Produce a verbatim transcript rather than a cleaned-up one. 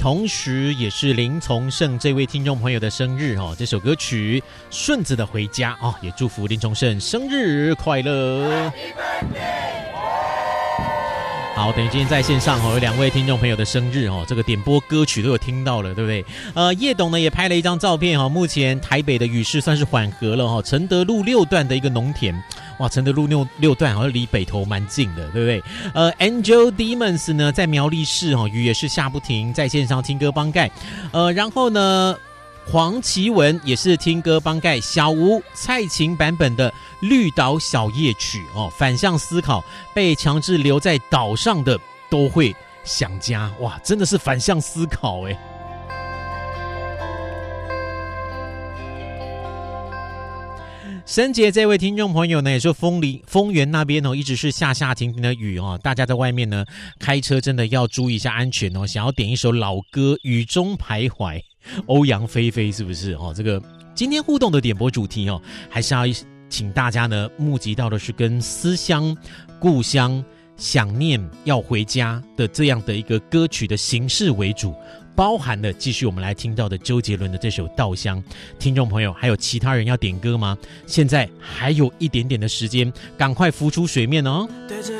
同时也是林从盛这位听众朋友的生日哦。这首歌曲《顺子的回家》哦，也祝福林从盛生日快乐。好，等于今天在线上哦，有两位听众朋友的生日哦，这个点播歌曲都有听到了，对不对？呃，叶董呢也拍了一张照片哈、哦，目前台北的雨势算是缓和了哈、哦，承德路六段的一个农田，哇，承德路六六段好像离北投蛮近的，对不对？呃 ，Angel Demons 呢在苗栗市哦，雨也是下不停，在线上听歌帮盖，呃，然后呢。黄奇文也是听歌帮盖，小吴蔡琴版本的《绿岛小夜曲》哦，反向思考，被强制留在岛上的都会想家，哇，真的是反向思考哎。申杰这位听众朋友呢，也说丰林丰原那边哦，一直是下下停停的雨哦，大家在外面呢开车真的要注意一下安全哦。想要点一首老歌《雨中徘徊》。欧阳菲菲是不是哦？这个今天互动的点播主题哦，还是要请大家呢募集到的是跟思乡、故乡、想念、要回家的这样的一个歌曲的形式为主，包含了继续我们来听到的周杰伦的这首《稻香》。听众朋友，还有其他人要点歌吗？现在还有一点点的时间，赶快浮出水面哦。对着